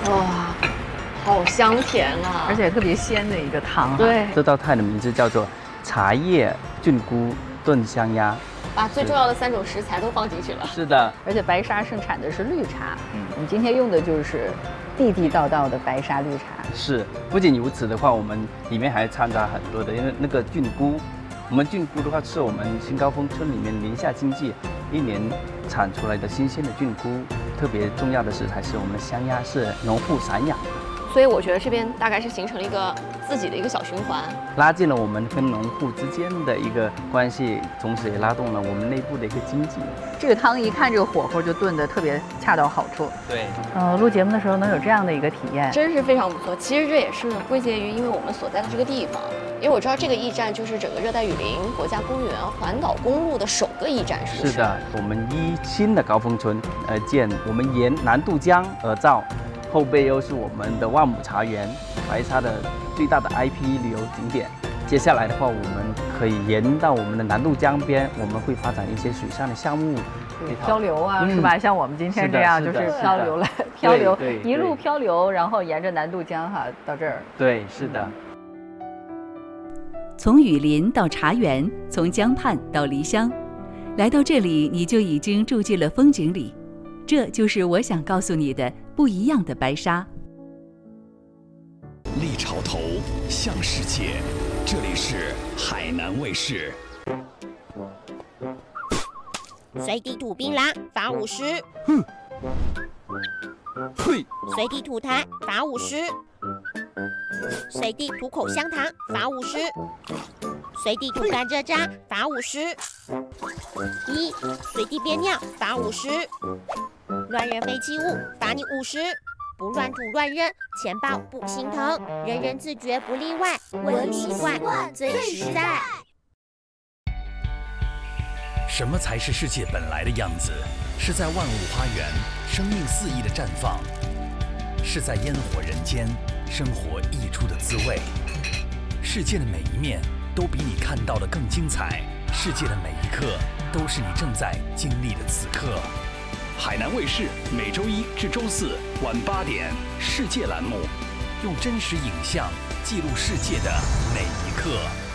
哇，好香甜啊！ 而且特别鲜的一个汤。 对， 这道菜的名字叫做茶叶菌菇炖香鸭， 把最重要的3种食材都放进去了。 是的， 而且白沙盛产的是绿茶，我们今天用的就是地地道道的白沙绿茶。 是。不仅如此的话，我们里面还掺杂很多的那个菌菇。我们菌菇的话，是我们新高峰村里面宁夏经济1年产出来的新鲜的菌菇。特别重要的食材是我们的香鸭，是农户散养的。 所以我觉得这边大概是形成了一个自己的一个小循环， 拉近了我们跟农户之间的一个关系，同时也拉动了我们内部的一个经济。 这个汤一看这个火候就炖得特别恰到好处。 对， 录节目的时候能有这样的一个体验， 真是非常不错。其实这也是归结于因为我们所在的这个地方，因为我知道这个驿站就是整个热带雨林国家公园环岛公路的首个驿站，是不是？ 是的，我们依新的高峰村而建，我们沿南渡江而造。后背又是我们的万亩茶园，白沙的最大的 IP 旅游景点。接下来的话，我们可以沿到我们的南渡江边，我们会发展一些水上的项目， 漂流啊，是吧？像我们今天这样，就是漂流来漂流，一路漂流，然后沿着南渡江到这儿。 对，是的。 从雨林到茶园，从江畔到梨乡，来到这里，你就已经住进了风景里。这就是我想告诉你的不一样的白沙。 立潮头向世界，这里是海南卫视。 随地吐槟榔罚50。 哼。嘿。 随地吐痰罚50。随地吐口香糖罚50。随地吐甘蔗渣罚50。随地憋尿罚50。乱扔废弃物罚你50。不乱吐乱扔，钱包不心疼，人人自觉不例外，文明习惯最实在。 什么才是世界本来的样子？是在万物花园，生命肆意的绽放；是在烟火人间，生活溢出的滋味。世界的每一面都比你看到的更精彩，世界的每一刻都是你正在经历的此刻。海南卫视每周1至周4晚8点，世界栏目，用真实影像记录世界的每一刻。